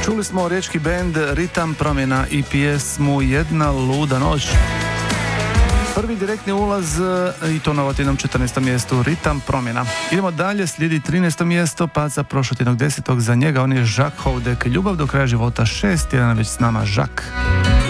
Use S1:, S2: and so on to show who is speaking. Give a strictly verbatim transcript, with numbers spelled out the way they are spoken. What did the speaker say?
S1: Čuli smo riječki bend Ritam promjena i pjesmu Jedna luda noć. Prvi direktni ulaz i to na ovotinom četrnaestom mjestu Ritam promjena. Idemo dalje, slijedi trinaesto mjesto, pad za prošlotjednog desetog, za njega on je Jacques Houdek, Ljubav do kraja života, šest, jedan već s nama Jacques.